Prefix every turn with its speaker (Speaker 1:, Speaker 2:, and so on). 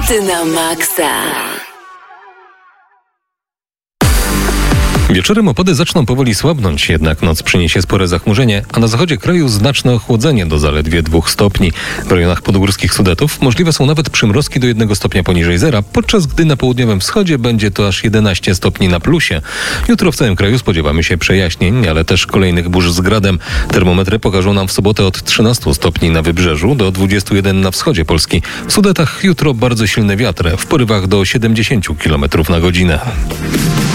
Speaker 1: Hity na maksa.
Speaker 2: Wieczorem opady zaczną powoli słabnąć, jednak noc przyniesie spore zachmurzenie, a na zachodzie kraju znaczne ochłodzenie do zaledwie 2 stopni. W rejonach podgórskich Sudetów możliwe są nawet przymrozki do 1 stopnia poniżej zera, podczas gdy na południowym wschodzie będzie to aż 11 stopni na plusie. Jutro w całym kraju spodziewamy się przejaśnień, ale też kolejnych burz z gradem. Termometry pokażą nam w sobotę od 13 stopni na wybrzeżu do 21 na wschodzie Polski. W Sudetach jutro bardzo silne wiatry, w porywach do 70 km na godzinę.